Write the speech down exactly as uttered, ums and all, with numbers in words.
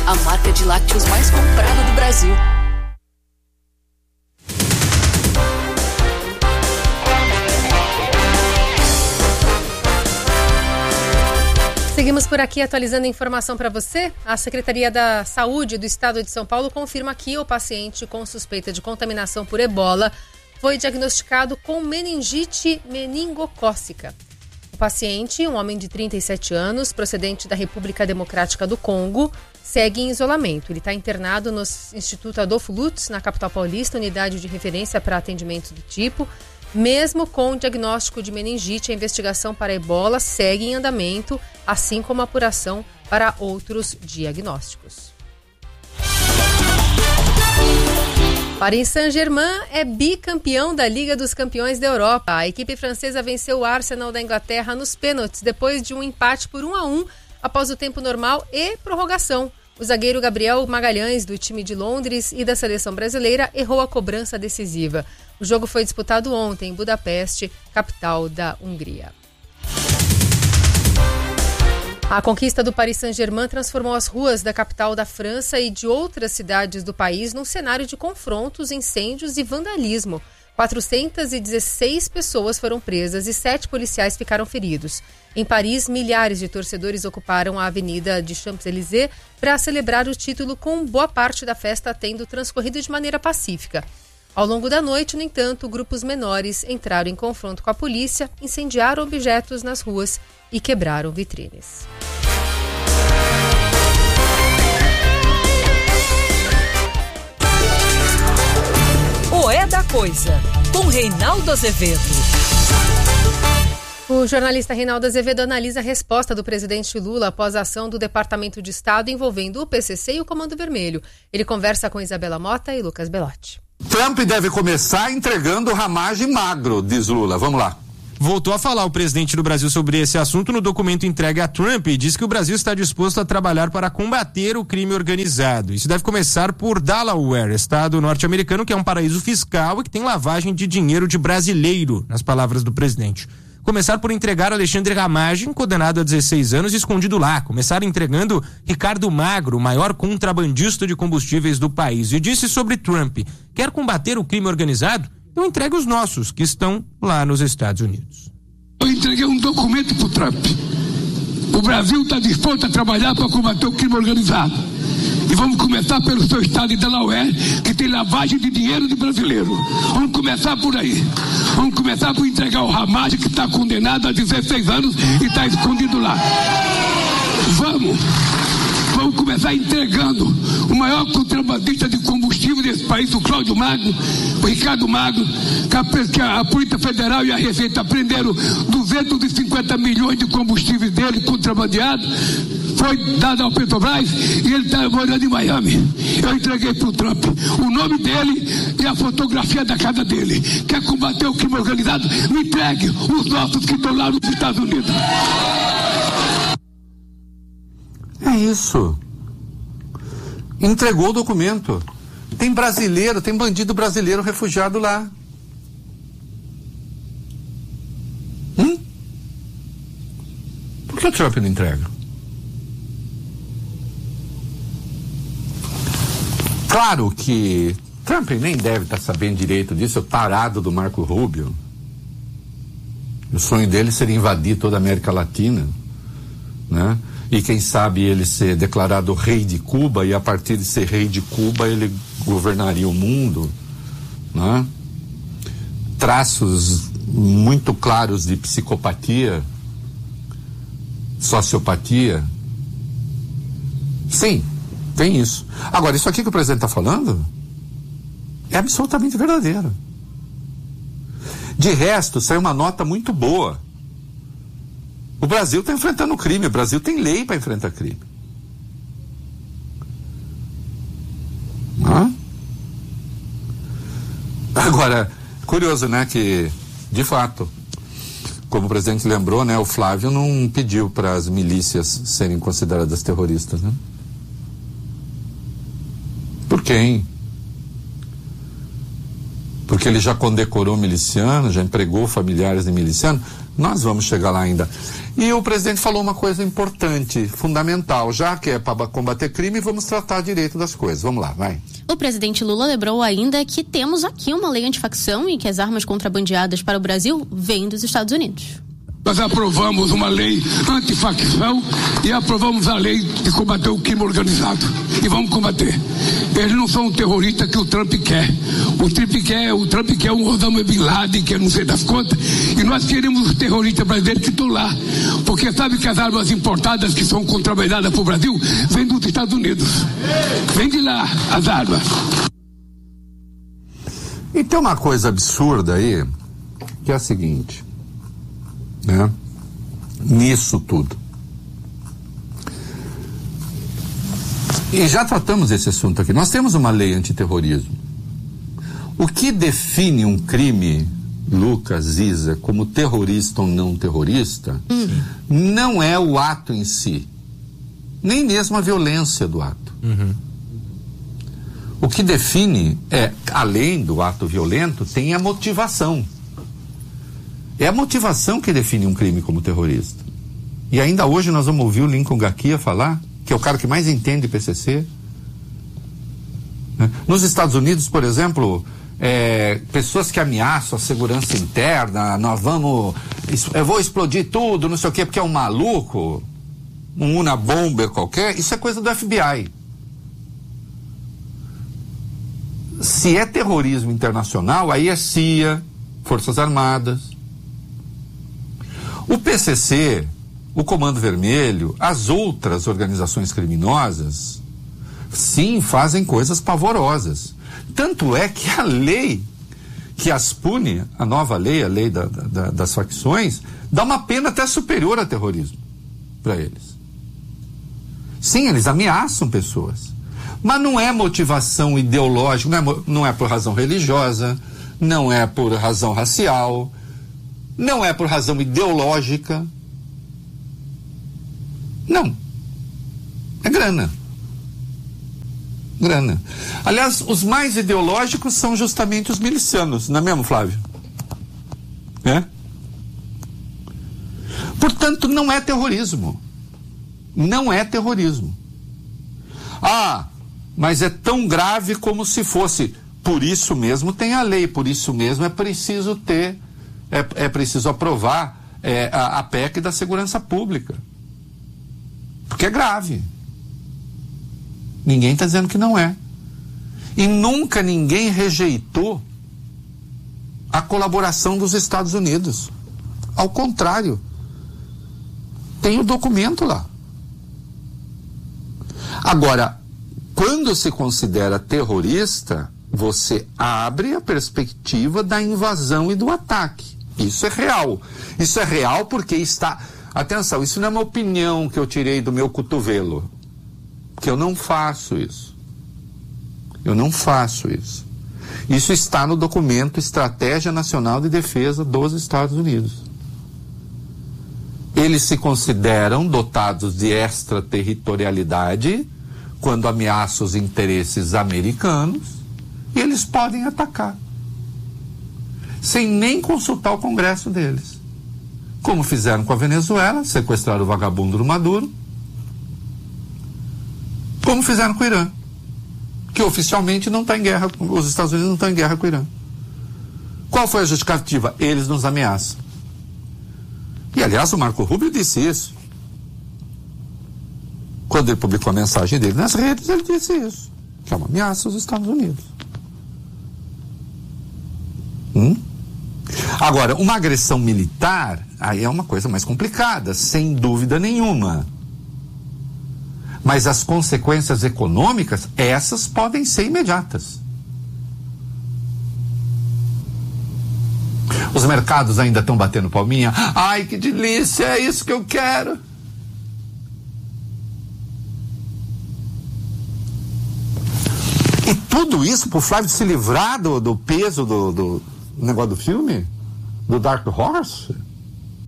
a marca de lácteos mais comprada do Brasil. Seguimos por aqui atualizando a informação para você. A Secretaria da Saúde do Estado de São Paulo confirma que o paciente com suspeita de contaminação por ebola foi diagnosticado com meningite meningocócica. O paciente, um homem de trinta e sete anos, procedente da República Democrática do Congo, segue em isolamento. Ele está internado no Instituto Adolfo Lutz, na capital paulista, unidade de referência para atendimento do tipo. Mesmo com o diagnóstico de meningite, a investigação para ebola segue em andamento, assim como a apuração para outros diagnósticos. Paris Saint-Germain é bicampeão da Liga dos Campeões da Europa. A equipe francesa venceu o Arsenal da Inglaterra nos pênaltis, depois de um empate por um a um após o tempo normal e prorrogação. O zagueiro Gabriel Magalhães, do time de Londres e da seleção brasileira, errou a cobrança decisiva. O jogo foi disputado ontem em Budapeste, capital da Hungria. A conquista do Paris Saint-Germain transformou as ruas da capital da França e de outras cidades do país num cenário de confrontos, incêndios e vandalismo. quatrocentas e dezesseis pessoas foram presas e sete policiais ficaram feridos. Em Paris, milhares de torcedores ocuparam a avenida de Champs-Élysées para celebrar o título, com boa parte da festa tendo transcorrido de maneira pacífica. Ao longo da noite, no entanto, grupos menores entraram em confronto com a polícia, incendiaram objetos nas ruas e quebraram vitrines. O É da Coisa, com Reinaldo Azevedo. O jornalista Reinaldo Azevedo analisa a resposta do presidente Lula após a ação do Departamento de Estado envolvendo o P C C e o Comando Vermelho. Ele conversa com Isabela Mota e Lucas Belotti. Trump deve começar entregando ramagem magro, diz Lula. Vamos lá. Voltou a falar o presidente do Brasil sobre esse assunto no documento entregue a Trump e diz que o Brasil está disposto a trabalhar para combater o crime organizado. Isso deve começar por Delaware, estado norte-americano que é um paraíso fiscal e que tem lavagem de dinheiro de brasileiro, nas palavras do presidente. Começar por entregar Alexandre Ramagem, condenado a dezesseis anos e escondido lá. Começar entregando Ricardo Magro, o maior contrabandista de combustíveis do país. E disse sobre Trump: quer combater o crime organizado? Eu entrego os nossos, que estão lá nos Estados Unidos. Eu entreguei um documento para o Trump. O Brasil está disposto a trabalhar para combater o crime organizado. E vamos começar pelo seu estado de Delaware, que tem lavagem de dinheiro de brasileiro. Vamos começar por aí. Vamos começar por entregar o Ramagem, que está condenado a dezesseis anos e está escondido lá. Vamos. Vamos começar entregando o maior contrabandista de combustível desse país, o Cláudio Magno, o Ricardo Magno, que a, que a Polícia Federal e a Receita prenderam duzentos e cinquenta milhões de combustíveis dele contrabandeado. Foi dado ao Petrobras e ele está morando em Miami. Eu entreguei para o Trump o nome dele e a fotografia da casa dele. Quer combater o crime organizado? Me entregue os nossos que estão lá nos Estados Unidos. É isso. Entregou o documento. Tem brasileiro, tem bandido brasileiro refugiado lá. Hum? Por que o Trump não entrega? Claro que Trump nem deve estar sabendo direito disso, o tarado do Marco Rubio. O sonho dele seria invadir toda a América Latina, né? E quem sabe ele ser declarado rei de Cuba e a partir de ser rei de Cuba ele governaria o mundo, né? Traços muito claros de psicopatia, sociopatia. Sim, tem isso. Agora, isso aqui que o presidente está falando é absolutamente verdadeiro. De resto, saiu uma nota muito boa. O Brasil está enfrentando crime, o Brasil tem lei para enfrentar crime. Hã? Agora, curioso, né, que, de fato, como o presidente lembrou, né, o Flávio não pediu para as milícias serem consideradas terroristas, né? Por quem? porque ele já condecorou miliciano, já empregou familiares de miliciano. Nós vamos chegar lá ainda. E o presidente falou uma coisa importante, fundamental, já que é para combater crime, vamos tratar direito das coisas. Vamos lá, vai. O presidente Lula lembrou ainda que temos aqui uma lei antifacção e que as armas contrabandeadas para o Brasil vêm dos Estados Unidos. Nós aprovamos uma lei antifacção e aprovamos a lei de combater o crime organizado. E vamos combater. Eles não são um terrorista que o Trump quer. O Trump quer, o Trump quer um Osama Bin Laden, que eu não sei das contas. E nós queremos os terroristas brasileiros que estão lá. Porque sabe que as armas importadas que são contrabandeadas para o Brasil vêm dos Estados Unidos. Vem de lá as armas. E tem uma coisa absurda aí, que é a seguinte, né? Nisso tudo. E já tratamos esse assunto aqui. Nós temos uma lei antiterrorismo. O que define um crime, Lucas, Isa, como terrorista ou não terrorista, uhum. não é o ato em si, nem mesmo a violência do ato. Uhum. O que define é, além do ato violento, tem a motivação. É a motivação que define um crime como terrorista. E ainda hoje nós vamos ouvir o Lincoln Gaquia falar, que é o cara que mais entende P C C. Nos Estados Unidos, por exemplo, é, pessoas que ameaçam a segurança interna, nós vamos, eu vou explodir tudo, não sei o quê, porque é um maluco, um unabomber qualquer, isso é coisa do F B I. Se é terrorismo internacional, aí é C I A, Forças Armadas. O P C C, o Comando Vermelho, as outras organizações criminosas, sim, fazem coisas pavorosas. Tanto é que a lei que as pune, a nova lei, a lei da, da, das facções, dá uma pena até superior a terrorismo para eles. Sim, eles ameaçam pessoas. Mas não é motivação ideológica, não é, não é por razão religiosa, não é por razão racial, não é por razão ideológica. Não. É grana. Grana. Aliás, os mais ideológicos são justamente os milicianos, não é mesmo, Flávio? É? Portanto, não é terrorismo. Não é terrorismo. Ah, mas é tão grave como se fosse. Por isso mesmo tem a lei, por isso mesmo é preciso ter, é, é preciso aprovar é, a, a P E C da segurança pública. Porque é grave. Ninguém está dizendo que não é. E nunca ninguém rejeitou a colaboração dos Estados Unidos. Ao contrário. Tem o documento lá. Agora, quando se considera terrorista, você abre a perspectiva da invasão e do ataque. Isso é real. Isso é real porque está... Atenção, isso não é uma opinião que eu tirei do meu cotovelo. Que eu não faço isso. Eu não faço isso. Isso está no documento Estratégia Nacional de Defesa dos Estados Unidos. Eles se consideram dotados de extraterritorialidade quando ameaçam os interesses americanos e eles podem atacar sem nem consultar o Congresso deles. Como fizeram com a Venezuela, sequestraram o vagabundo do Maduro. Como fizeram com o Irã, que oficialmente não está em guerra, os Estados Unidos não estão em guerra com o Irã. Qual foi a justificativa? Eles nos ameaçam. E, aliás, o Marco Rubio disse isso. Quando ele publicou a mensagem dele nas redes, ele disse isso. Que é uma ameaça aos Estados Unidos. Hum? Agora, uma agressão militar, aí é uma coisa mais complicada, sem dúvida nenhuma. Mas as consequências econômicas, essas podem ser imediatas. Os mercados ainda estão batendo palminha. Ai, que delícia, é isso que eu quero. E tudo isso pro Flávio se livrar do, do peso do, do negócio do filme? Do Dark Horse?